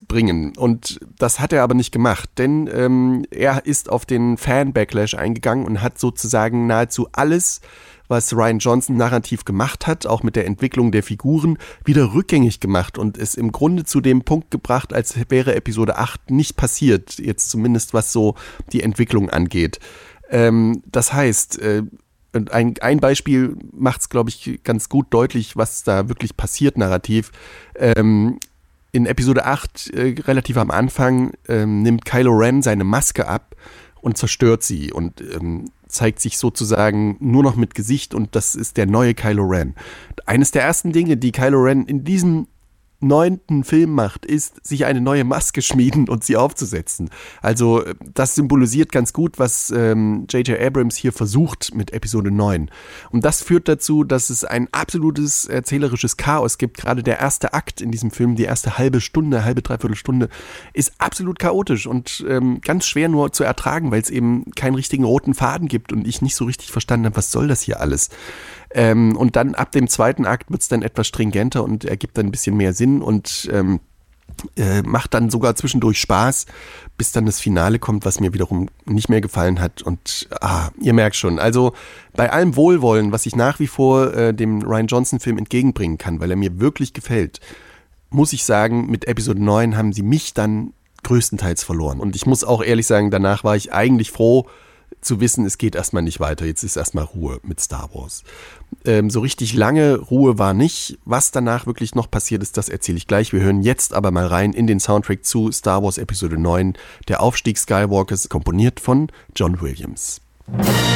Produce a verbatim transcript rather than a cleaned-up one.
bringen. Und das hat er aber nicht gemacht, denn ähm, er ist auf den Fan-Backlash eingegangen und hat sozusagen nahezu alles, was Rian Johnson narrativ gemacht hat, auch mit der Entwicklung der Figuren, wieder rückgängig gemacht und es im Grunde zu dem Punkt gebracht, als wäre Episode acht nicht passiert, jetzt zumindest was so die Entwicklung angeht. Ähm, das heißt, äh, ein, ein Beispiel macht es, glaube ich, ganz gut deutlich, was da wirklich passiert narrativ. Ähm, in Episode acht, äh, relativ am Anfang, ähm, nimmt Kylo Ren seine Maske ab und zerstört sie und ähm, zeigt sich sozusagen nur noch mit Gesicht und das ist der neue Kylo Ren. Eines der ersten Dinge, die Kylo Ren in diesem neunten Film macht, ist, sich eine neue Maske schmieden und sie aufzusetzen. Also das symbolisiert ganz gut, was ähm, J J Abrams hier versucht mit Episode neun. Und das führt dazu, dass es ein absolutes erzählerisches Chaos gibt. Gerade der erste Akt in diesem Film, die erste halbe Stunde, halbe, dreiviertel Stunde, ist absolut chaotisch und ähm, ganz schwer nur zu ertragen, weil es eben keinen richtigen roten Faden gibt und ich nicht so richtig verstanden habe, was soll das hier alles? Ähm, und dann ab dem zweiten Akt wird es dann etwas stringenter und ergibt dann ein bisschen mehr Sinn und ähm, äh, macht dann sogar zwischendurch Spaß, bis dann das Finale kommt, was mir wiederum nicht mehr gefallen hat. Und ah, ihr merkt schon, also bei allem Wohlwollen, was ich nach wie vor äh, dem Rian Johnson-Film entgegenbringen kann, weil er mir wirklich gefällt, muss ich sagen, mit Episode neun haben sie mich dann größtenteils verloren. Und ich muss auch ehrlich sagen, danach war ich eigentlich froh, zu wissen, es geht erstmal nicht weiter, jetzt ist erstmal Ruhe mit Star Wars. Ähm, so richtig lange Ruhe war nicht. Was danach wirklich noch passiert ist, das erzähle ich gleich. Wir hören jetzt aber mal rein in den Soundtrack zu Star Wars Episode neun, der Aufstieg Skywalkers, komponiert von John Williams.